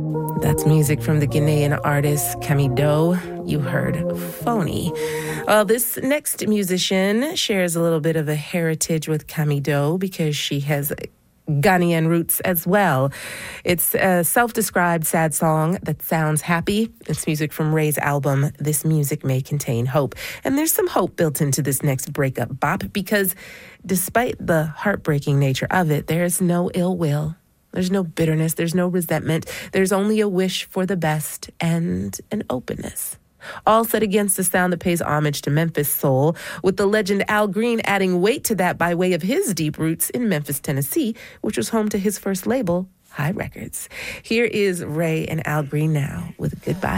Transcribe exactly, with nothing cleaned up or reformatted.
That's music from the Ghanaian artist Camido. You heard Phony. Well, this next musician shares a little bit of a heritage with Camido because she has Ghanaian roots as well. It's a self-described sad song that sounds happy. It's music from Ray's album, This Music May Contain Hope. And there's some hope built into this next breakup bop because despite the heartbreaking nature of it, there's no ill will. There's no bitterness. There's no resentment. There's only a wish for the best and an openness. All set against a sound that pays homage to Memphis soul, with the legend Al Green adding weight to that by way of his deep roots in Memphis, Tennessee, which was home to his first label, High Records. Here is Ray and Al Green now with Goodbye